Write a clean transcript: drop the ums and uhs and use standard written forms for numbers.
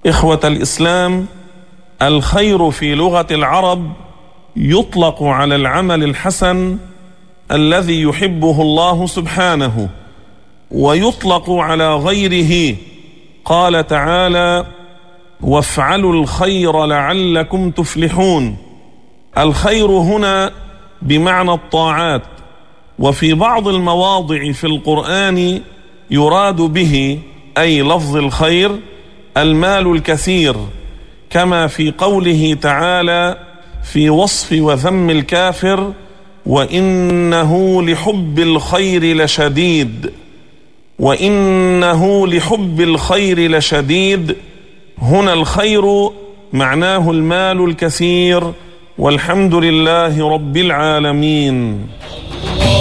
إخوة الإسلام، الخير في لغة العرب يطلق على العمل الحسن الذي يحبه الله سبحانه، ويطلق على غيره. قال تعالى: وافعلوا الخير لعلكم تفلحون. الخير هنا بمعنى الطاعات، وفي بعض المواضع في القرآن يراد به أي لفظ الخير المال الكثير، كما في قوله تعالى في وصف وذم الكافر: وإنه لحب الخير لشديد. وإنه لحب الخير لشديد، هنا الخير معناه المال الكثير، والحمد لله رب العالمين.